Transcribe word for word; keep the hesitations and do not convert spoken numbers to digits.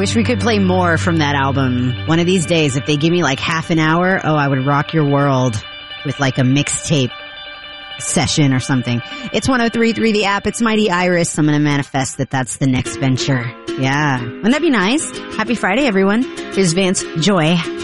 wish we could play more from that album. One of these days, if they give me like half an hour, oh, I would rock your world with like a mixtape session or something. It's one oh three point three The App. It's Mighty Iris. I'm going to manifest that that's the next venture. Yeah. Wouldn't that be nice? Happy Friday, everyone. Here's Vance Joy.